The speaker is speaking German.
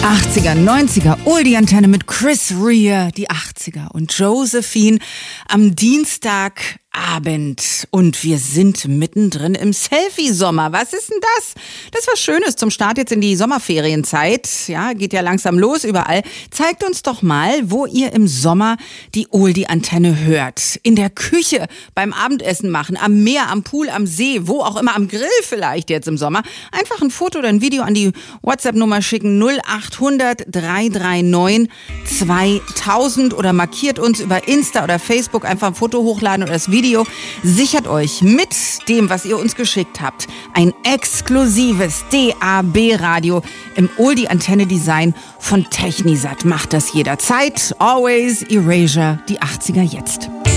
80er, 90er, Oldie-Antenne mit Chris Rea, die 80er und Josephine am Dienstagabend. Und wir sind mittendrin im Selfie-Sommer. Was ist denn das? Das ist was Schönes zum Start jetzt in die Sommerferienzeit. Ja, geht ja langsam los überall. Zeigt uns doch mal, wo ihr im Sommer die Oldie-Antenne hört. In der Küche, beim Abendessen machen, am Meer, am Pool, am See, wo auch immer, am Grill vielleicht jetzt im Sommer. Einfach ein Foto oder ein Video an die WhatsApp-Nummer schicken 0800 339 2000 oder markiert uns über Insta oder Facebook, einfach ein Foto hochladen oder das Video. Sichert euch mit dem, was ihr uns geschickt habt, ein exklusives DAB-Radio im Oldie-Antenne-Design von Technisat. Macht das jederzeit. Always Erasure, die 80er jetzt.